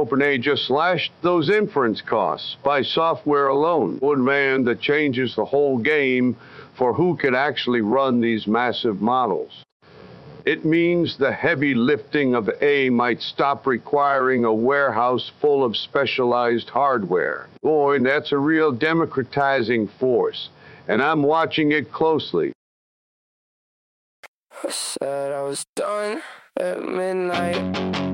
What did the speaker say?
OpenAI just slashed those inference costs by software alone. One man that changes the whole game for who can actually run these massive models. It means the heavy lifting of AI might stop requiring a warehouse full of specialized hardware. Boy, that's a real democratizing force, and I'm watching it closely. I said I was done at midnight.